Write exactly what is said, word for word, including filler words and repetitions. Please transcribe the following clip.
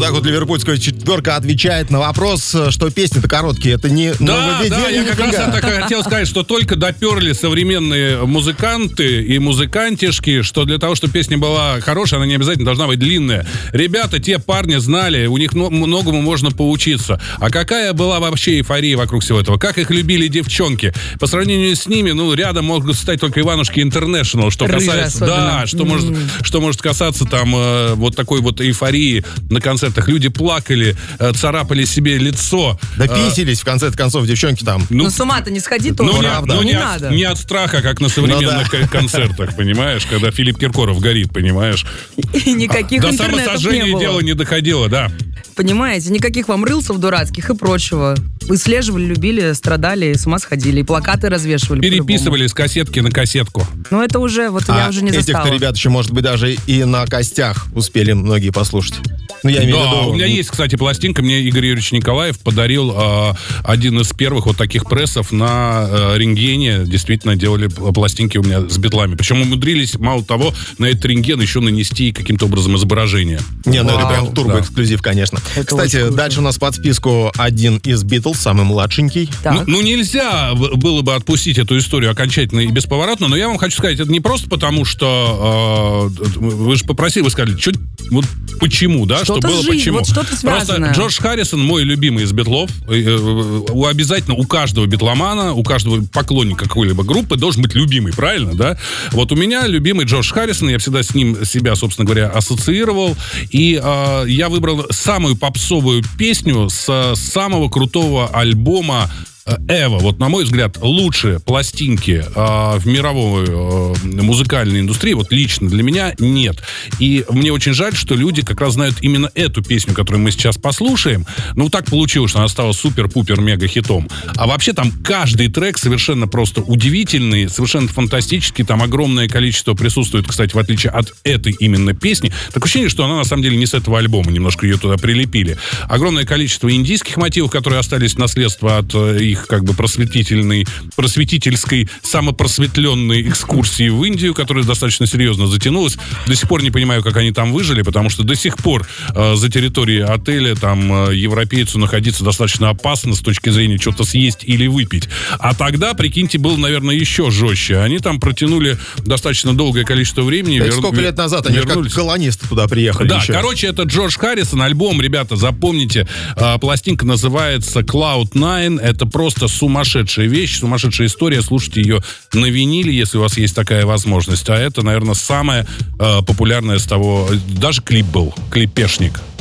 так вот ливерпульская четверка отвечает на вопрос, что песни-то короткие. Это не Да, да, я нововведение как раз нифига. это хотел сказать, что только доперли современные музыканты и музыкантишки, что для того, чтобы песня была хорошая, она не обязательно должна быть длинная. Ребята, те парни знали, у них но- многому можно поучиться. А какая была вообще эйфория вокруг всего этого? Как их любили девчонки? По сравнению с ними, ну, рядом могут стать только Иванушки Интернешнл, что Рыжая касается... особенно. Да, что, может, что может касаться там э, вот такой вот эйфории на концертах. Люди плакали, э, царапали себе лицо. Да Э, писились, в конце концов, девчонки там. Ну, с ума-то не сходи тоже. ну, не, правда. ну, не, не, от, надо. не от страха, как на современных Ну, концертах, понимаешь, когда Филипп Киркоров горит, понимаешь. И никаких До интернетов не самосожжения было. дело не доходило, да. Понимаете, никаких вам рылсов дурацких и прочего. Выслеживали, любили, страдали, с ума сходили. И плакаты развешивали. Переписывали с кассетки на кассетку. по-любому. Ну, это уже, вот я А уже не этих-то застала. ребят еще, может быть, даже и на костях успели многие послушать. Ну, я имею в Да, виду... у меня есть, кстати, пластинка. Мне Игорь Юрьевич Николаев подарил э, один из первых вот таких прессов на э, рентгене. Действительно, делали пластинки у меня с битлами. Причем умудрились, мало того, на этот рентген еще нанести каким-то образом изображение. Не, ну это Вау. прям турбоэксклюзив, конечно. Это Кстати, очень круто. дальше у нас под списку один из Битлз, самый младшенький. Так. Ну, ну, нельзя в- было бы отпустить эту историю окончательно и бесповоротно, но я вам хочу сказать, это не просто потому, что э, вы же попросили, вы сказали, чё, вот почему, да, Что-то что было жизнь, почему. вот что-то связанное. Просто Джордж Харрисон мой любимый из битлов. Э, э, у, обязательно у каждого битломана, у каждого поклонника какой-либо группы должен быть любимый, правильно, да? Вот у меня любимый Джордж Харрисон, я всегда с ним себя, собственно говоря, ассоциировал, и э, я выбрал самую попсовую песню с самого крутого альбома Эва. Вот, на мой взгляд, лучшие пластинки э, в мировой э, музыкальной индустрии, вот лично для меня, нет. И мне очень жаль, что люди как раз знают именно эту песню, которую мы сейчас послушаем. Ну, так получилось, что она стала супер-пупер-мега-хитом. А вообще там каждый трек совершенно просто удивительный, совершенно фантастический. Там огромное количество присутствует, кстати, в отличие от этой именно песни. Такое ощущение, что она на самом деле не с этого альбома, немножко ее туда прилепили. Огромное количество индийских мотивов, которые остались в наследство от э, их как бы просветительной, просветительской, самопросветленной экскурсии в Индию, которая достаточно серьезно затянулась. До сих пор не понимаю, как они там выжили, потому что до сих пор э, за территорией отеля там э, европейцу находиться достаточно опасно с точки зрения что-то съесть или выпить. А тогда, прикиньте, было, наверное, еще жестче. Они там протянули достаточно долгое количество времени. Это вер- сколько лет назад они же как вернулись. колонисты туда приехали Да, еще. короче, это Джордж Харрисон, альбом, ребята, запомните, э, пластинка называется клауд найн, это просто сумасшедшая вещь, сумасшедшая история, слушайте ее на виниле, если у вас есть такая возможность, а это, наверное, самое э, популярное с того, даже клип был, клипешник.